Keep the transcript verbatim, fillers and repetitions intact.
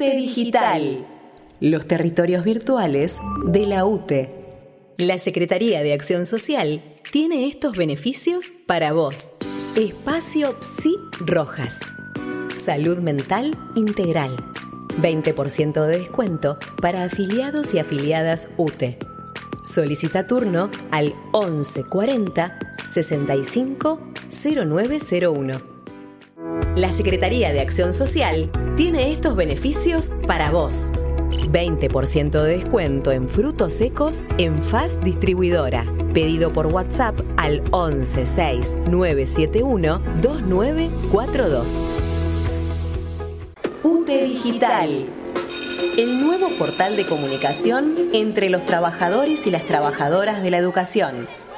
U T E Digital, los territorios virtuales de la U T E. La Secretaría de Acción Social tiene estos beneficios para vos. Espacio Psi Rojas. Salud mental integral. veinte por ciento de descuento para afiliados y afiliadas U T E. Solicita turno al once cuarenta sesenta y cinco cero nueve cero uno. La Secretaría de Acción Social tiene estos beneficios para vos. veinte por ciento de descuento en frutos secos en F A S Distribuidora. Pedido por WhatsApp al once seis nueve siete uno dos nueve cuatro dos. U T E Digital, el nuevo portal de comunicación entre los trabajadores y las trabajadoras de la educación.